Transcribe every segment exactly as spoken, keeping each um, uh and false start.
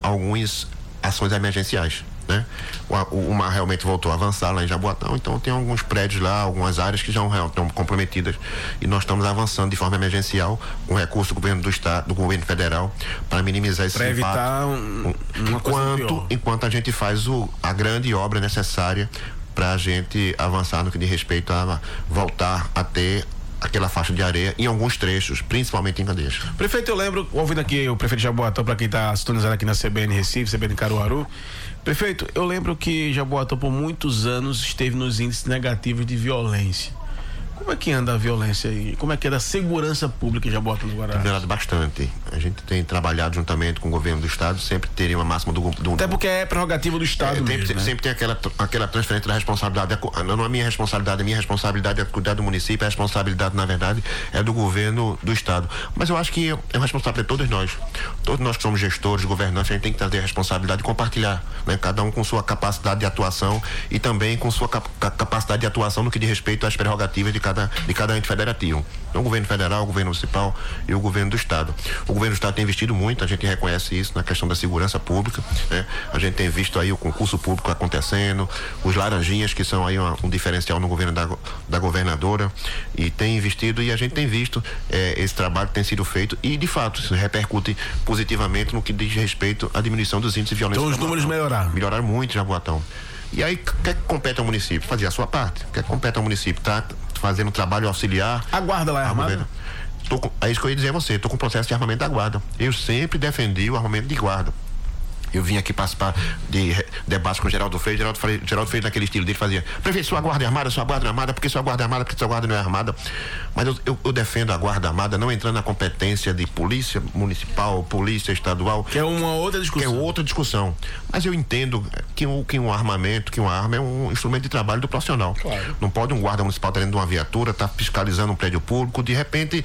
algumas ações emergenciais, né? O, o mar realmente voltou a avançar lá em Jaboatão, então tem alguns prédios lá, algumas áreas que já estão comprometidas e nós estamos avançando de forma emergencial com recurso do governo do estado, do governo federal, para minimizar esse pra impacto. Evitar um, enquanto, enquanto a gente faz o, a grande obra necessária para a gente avançar no que diz respeito a voltar a ter aquela faixa de areia em alguns trechos, principalmente em Candeias. Prefeito, eu lembro, ouvindo aqui o prefeito de Jaboatão, para quem está sintonizado aqui na C B N Recife, C B N Caruaru. Prefeito, eu lembro que Jaboatão por muitos anos esteve nos índices negativos de violência. Como é que anda a violência aí? Como é que anda a segurança pública em Jaboatão do Guararapes? Tem melhorado bastante. A gente tem trabalhado juntamente com o governo do estado, sempre teria uma máxima do... do Até porque é prerrogativa do estado é, mesmo, tem, né? Sempre tem aquela, aquela transferência da responsabilidade, não é minha responsabilidade, a minha responsabilidade é cuidar do município, a responsabilidade, na verdade, é do governo do estado. Mas eu acho que é uma responsabilidade de todos nós. Todos nós que somos gestores, governantes, a gente tem que trazer a responsabilidade e compartilhar, né? Cada um com sua capacidade de atuação e também com sua cap capacidade de atuação no que diz respeito às prerrogativas de cada Cada, de cada ente federativo. Então, o governo federal, o governo municipal e o governo do estado. O governo do estado tem investido muito, a gente reconhece isso na questão da segurança pública, né? A gente tem visto aí o concurso público acontecendo, os laranjinhas, que são aí uma, um diferencial no governo da, da governadora, e tem investido e a gente tem visto eh, esse trabalho que tem sido feito e, de fato, isso repercute positivamente no que diz respeito à diminuição dos índices de violência. Então, os números melhoraram. Melhoraram muito, Jaboatão. E aí, o que é que compete ao município? Fazer a sua parte. O que é que compete ao município? Tá fazendo um trabalho auxiliar. A guarda lá é armada? Tô com, é isso que eu ia dizer a você, estou com o processo de armamento da guarda. Eu sempre defendi o armamento de guarda. Eu vim aqui participar de debate com o Geraldo Freire. Geraldo Freire, Geraldo Freire naquele estilo dele, fazia: prefeito, sua guarda é armada, sua guarda não é armada, porque sua guarda é armada, porque sua guarda não é armada. Mas eu, eu, eu defendo a guarda armada, não entrando na competência de polícia municipal, polícia estadual. Que é uma outra discussão. Que é outra discussão. Mas eu entendo que, o, que um armamento, que uma arma é um instrumento de trabalho do profissional. Claro. Não pode um guarda municipal estar dentro de uma viatura, estar tá fiscalizando um prédio público, de repente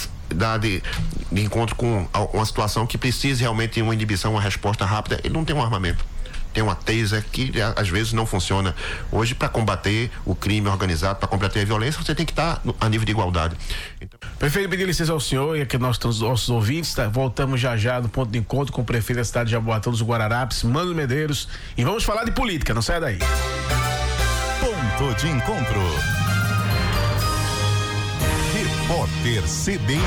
dá de, de encontro com uma situação que precise realmente de uma inibição, uma resposta rápida. Ele não tem um armamento. Tem uma taser que às vezes não funciona. Hoje, para combater o crime organizado, para combater a violência, você tem que estar a nível de igualdade. Então... Prefeito, pedir licença ao senhor e aqui nós estamos nossos ouvintes, tá? Voltamos já já no ponto de encontro com o prefeito da cidade de Jaboatão dos Guararapes, Mano Medeiros, e vamos falar de política, não sai daí. Ponto de encontro. Repórter C B N.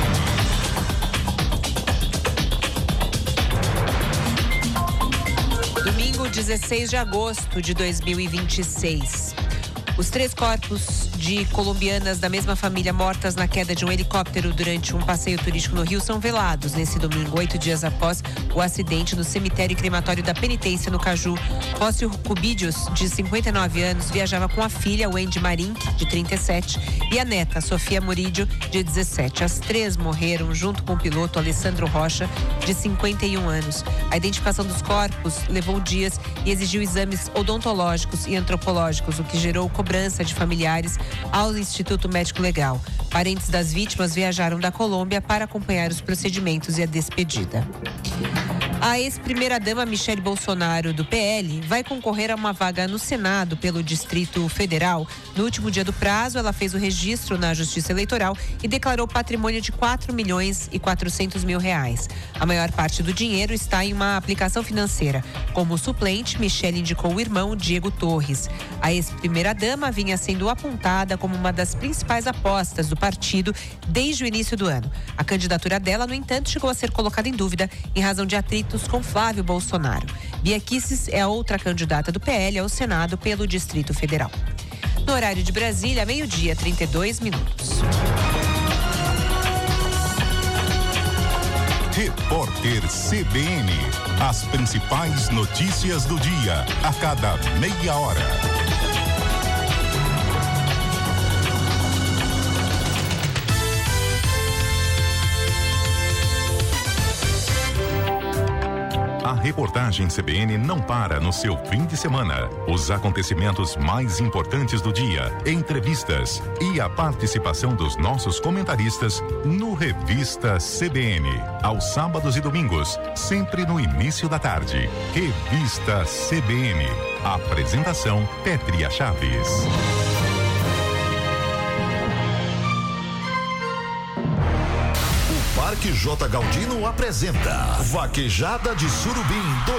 Domingo, dezesseis de agosto de dois mil e vinte e seis. Os três corpos de colombianas da mesma família mortas na queda de um helicóptero durante um passeio turístico no Rio são velados nesse domingo, oito dias após o acidente no cemitério crematório da Penitência, no Caju. Rócio Cubidios, de cinquenta e nove anos, viajava com a filha, Wendy Marink, de trinta e sete, e a neta, Sofia Murídio, de dezessete. As três morreram junto com o piloto Alessandro Rocha, de cinquenta e um anos. A identificação dos corpos levou dias e exigiu exames odontológicos e antropológicos, o que gerou cobrança de familiares ao Instituto Médico Legal. Parentes das vítimas viajaram da Colômbia para acompanhar os procedimentos e a despedida. A ex-primeira-dama Michele Bolsonaro, do P L, vai concorrer a uma vaga no Senado pelo Distrito Federal. No último dia do prazo, ela fez o registro na Justiça Eleitoral e declarou patrimônio de quatro milhões e quatrocentos mil reais. A maior parte do dinheiro está em uma aplicação financeira. Como suplente, Michele indicou o irmão, Diego Torres. A ex-primeira-dama vinha sendo apontada como uma das principais apostas do partido desde o início do ano. A candidatura dela, no entanto, chegou a ser colocada em dúvida em razão de atritos com Flávio Bolsonaro. Bia Kicis é a outra candidata do P L ao Senado pelo Distrito Federal. No horário de Brasília, meio-dia, trinta e dois minutos. Repórter C B N. As principais notícias do dia, a cada meia hora. A reportagem C B N não para no seu fim de semana. Os acontecimentos mais importantes do dia, entrevistas e a participação dos nossos comentaristas no Revista C B N. Aos sábados e domingos, sempre no início da tarde. Revista C B N. Apresentação Pétria Chaves. Parque J. Galdino apresenta Vaquejada de Surubim